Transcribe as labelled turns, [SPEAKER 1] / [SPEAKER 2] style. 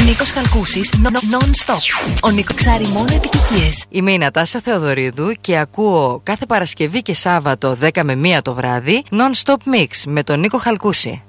[SPEAKER 1] Νίκος Χαλκούσης, non-stop. Ο Νίκος ξέρει μόνο επιτυχίες.
[SPEAKER 2] Είμαι η Νατάσα Θεοδωρίδου και ακούω κάθε Παρασκευή και Σάββατο 10 με 1 το βράδυ Non-stop Mix με τον Νίκο Χαλκούση.